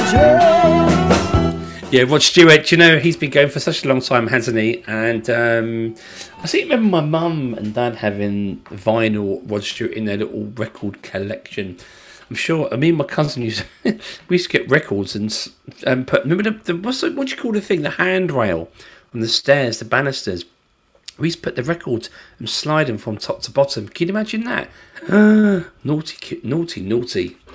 Yeah, Rod Stewart, you know, he's been going for such a long time, hasn't he? And I seem to remember my mum and dad having vinyl Rod Stewart in their little record collection. I'm sure, I mean, my cousin used we used to get records and put, remember what do you call the thing, the handrail on the stairs, the banisters? We used to put the records and slide them from top to bottom. Can you imagine that? Naughty, naughty, naughty.